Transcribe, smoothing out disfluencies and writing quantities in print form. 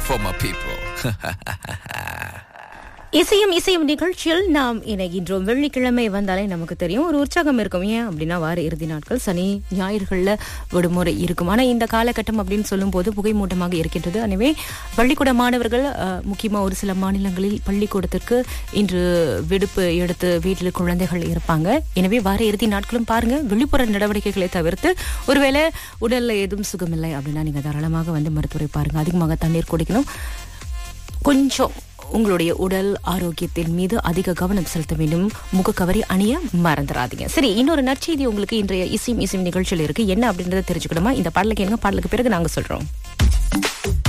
for my people. இசையும் நிகழ்ச்சியில் நாம் இணைகின்றோம். வெள்ளிக்கிழமை வந்தாலே நமக்கு தெரியும் ஒரு உற்சாகம் இருக்கும். ஏன் அப்படின்னா வார இறுதி நாட்கள் சனி ஞாயிறுகள்ல விடுமுறை இருக்கும். ஆனா இந்த காலகட்டம் அப்படின்னு சொல்லும் போது புகைமூட்டமாக இருக்கின்றது. எனவே பள்ளிக்கூட மாணவர்கள் முக்கியமா ஒரு சில மாநிலங்களில் பள்ளிக்கூடத்திற்கு இன்று விடுப்பு எடுத்து வீட்டில் குழந்தைகள் இருப்பாங்க. எனவே வார இறுதி நாட்களும் பாருங்க, வெளிப்புற நடவடிக்கைகளை தவிர்த்து ஒருவேளை உடல்ல ஏதும் சுகமில்லை அப்படின்னா நீங்க தாராளமாக வந்து மருத்துவரை பாருங்க. அதிகமாக தண்ணீர் குடிக்கணும். கொஞ்சம் உங்களுடைய உடல் ஆரோக்கியத்தின் மீது அதிக கவனம் செலுத்த வேண்டும். முகக்கவரி அணிய மறந்துடாதீங்க. சரி, இன்னொரு நற்செய்தி உங்களுக்கு இன்றைய இசையும் நிகழ்ச்சியில் இருக்கு. என்ன அப்படின்றத தெரிஞ்சுக்கணுமா? இந்த பாடலுக்கு பாடலுக்கு பிறகு நாங்க சொல்றோம்.